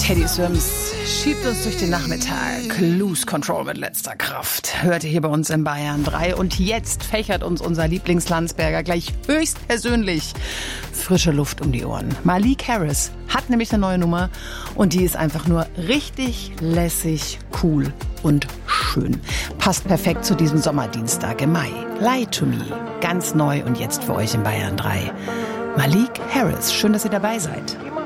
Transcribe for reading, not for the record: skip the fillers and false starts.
Teddy Swims schiebt uns durch den Nachmittag. Lose Control mit letzter Kraft. Hört ihr hier bei uns in Bayern 3. Und jetzt fächert uns unser Lieblingslandsberger gleich höchstpersönlich frische Luft um die Ohren. Malik Harris hat nämlich eine neue Nummer und die ist einfach nur richtig lässig, cool und schön. Passt perfekt zu diesem Sommerdienstag im Mai. Lie to Me. Ganz neu und jetzt für euch in Bayern 3. Malik Harris. Schön, dass ihr dabei seid.